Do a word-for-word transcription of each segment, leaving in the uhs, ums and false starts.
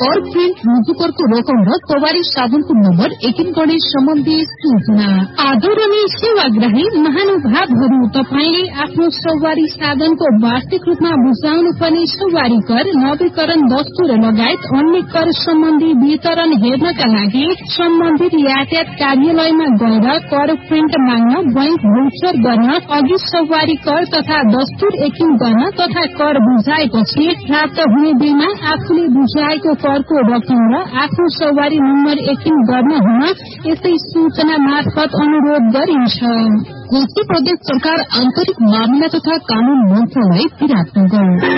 कर प्रिन्ट रुजुकरको रकम र सवारी साधनको नम्बर एकिन गणेश सम्बन्धी सूचना। आदरणीय सेवाग्राही महानुभावहरू, तपाईले आफ्नो सवारी साधनको वार्षिक रूपमा बुझाउनु पर्ने सवारी कर, नवीकरण दस्तुर लगायत अन्य कर सम्बन्धी वितरण हेर्नका लागि सम्बन्धित यातायात कार्यालयमा गएर कर प्रिन्ट माग्न, बैंक भौचर गर्न अघि सवारी कर तथा दस्तुर एकिन गर्न तथा कर बुझाएपछि प्राप्त हुने बिलमा आफूले बुझाएको करको रकम र आफ्नो सवारी नम्बर एकिन गर्न हुन यसै सूचना मार्फत अनुरोध गरिन्छ। कोशी प्रदेश सरकार आन्तरिक मामिला तथा कानून मन्त्रालय विराटनगर।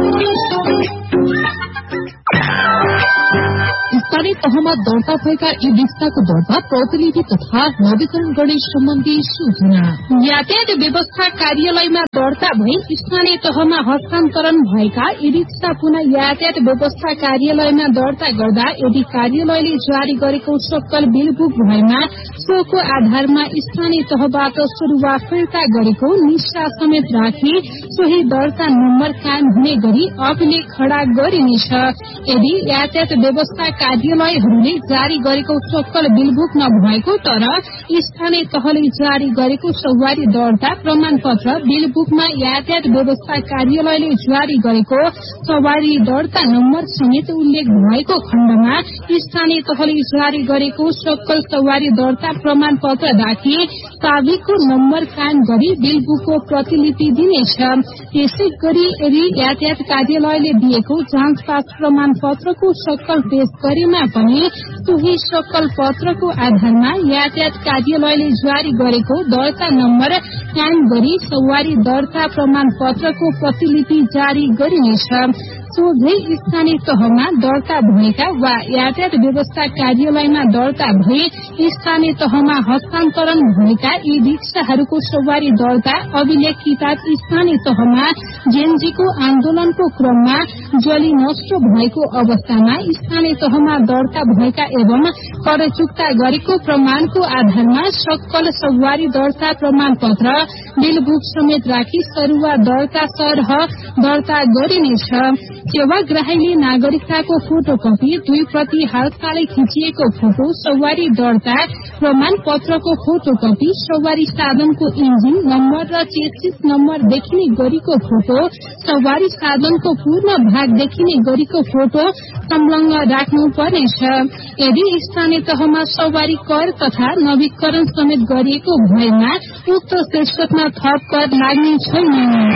स्थानीय तहमा दर्ता भएका ई रिक्साको दर्ता, प्रतिलिपि तथा नवीकरण गर्ने सम्बन्धी सूचना। यातायात व्यवस्था कार्यालयमा दर्ता भई स्थानीय तहमा हस्तान्तरण भएका ई रिक्सा पुनः यातायात व्यवस्था कार्यालयमा दर्ता गर्दा यदि कार्यालयले जारी गरेको सक्कल बिल बुक भएमा सोको आधारमा स्थानीय तहबाट सुरुवा फिर्ता गरेको निष्ठा समेत राखी सोही दर्ता नम्बर कायम हुने गरी अभिलेख खड़ा गरिनेछ। यदि यातायात व्यवस्था कार्यालयहरूले जारी गरेको सक्कल बिल बुक नभएको तर स्थानीय तहले जारी गरेको सवारी दर्ता प्रमाण पत्र बिल बुकमा यातायात व्यवस्था कार्यालयले जारी गरेको सवारी दर्ता नम्बर समेत उल्लेख भएको खण्डमा स्थानीय तहले जारी गरेको सक्कल सवारी दर्ता प्रमाण पत्र राखी चाबीको नम्बर कायम गरी बिल बुकको प्रतिलिपि दिनेछ। त्यसै गरी यदि यातायात कार्यालयले दिएको जाँच पास प्रमाण पत्रको सक्कल पेश गरेमा पनि सोही सक्कल पत्रको आधारमा यातायात कार्यालयले जारी गरेको दर्ता नम्बर कायम गरी सवारी दर्ता प्रमाण पत्रको प्रतिलिपि जारी गरिनेछ। सोझै स्थानीय तहमा दर्ता भएका वा यातायात व्यवस्था कार्यालयमा दर्ता भई स्थानीय तहमा हस्तान्तरण भएका यी रिक्साहरूको सवारी दर्ता अभिलेख किताब स्थानीय तहमा जेनजीको आन्दोलनको क्रममा जली नष्ट भएको अवस्थामा स्थानीय तहमा दर्ता भएका एवं कर चुक्ता गरेको प्रमाणको आधारमा सक्कल सवारी दर्ता प्रमाण पत्र बिल बुक समेत राखी सरुवा दर्ता सरह दर्ता गरिनेछ। सेवाग्राहीले नागरिकताको फोटोकपी, दुई प्रति हालसालै खिचिएको फोटो, सवारी दर्ता प्रमाण पत्रको फोटोकपी, सवारी साधनको इन्जिन नम्बर र चेसिस नम्बर देखिने गरीको फोटो, सवारी साधनको पूर्ण भाग देखिने गरीको फोटो संलग्न राख्नु पर्नेछ। यदि स्थानीय तहमा सवारी कर तथा नवीकरण समेत गरिएको भएमा उक्त शीर्षकमा थप कर लाग्ने छैन।